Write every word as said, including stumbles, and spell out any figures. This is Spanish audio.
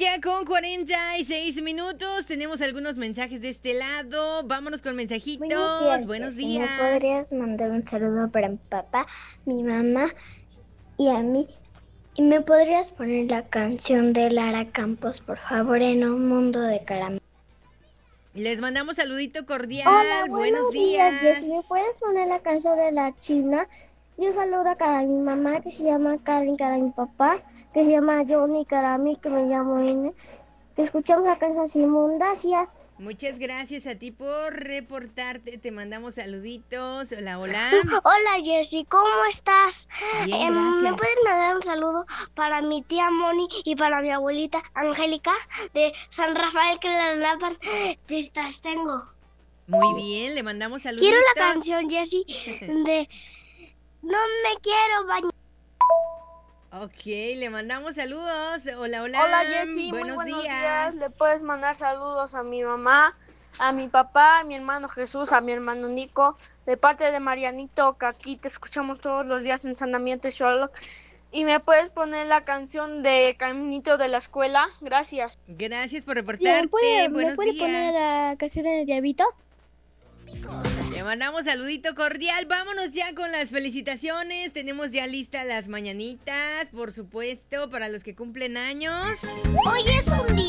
día con cuarenta y seis minutos. Tenemos algunos mensajes de este lado. Vámonos con mensajitos. Buenos días. Buenos días. ¿Me podrías mandar un saludo para mi papá, mi mamá y a mí? ¿Y me podrías poner la canción de Lara Campos, por favor, en un mundo de caramelo? Les mandamos saludito cordial. Hola, buenos, buenos días. días, Jessy. ¿Me puedes poner la canción de la China? Yo saludo a cara a mi mamá, que se llama Karen, cara a mi papá, que se llama Johnny, cara a mí, que me llamo Ine. Escuchamos la canción sin gracias. Muchas gracias a ti por reportarte. Te mandamos saluditos. Hola, hola. Hola, Jessy, ¿cómo estás? Bien, Eh, gracias. ¿Me puedes mandar un saludo para mi tía Moni y para mi abuelita Angélica de San Rafael, que la lavan pistas tengo? Muy bien, le mandamos saluditos. Quiero la canción, Jessy, de No me quiero bañar. Ok, le mandamos saludos. Hola, hola. Hola, Jessy, buenos, muy buenos días. días. Le puedes mandar saludos a mi mamá, a mi papá, a mi hermano Jesús, a mi hermano Nico, de parte de Marianito, que aquí te escuchamos todos los días en Sanamiento Sherlock. Y me puedes poner la canción de Caminito de la Escuela. Gracias. Gracias por reportarte. ¿Me puede, buenos ¿me puede días. poner la canción de Diabito? Le mandamos saludito cordial. Vámonos ya con las felicitaciones. Tenemos ya listas las mañanitas, por supuesto, para los que cumplen años. Hoy es un día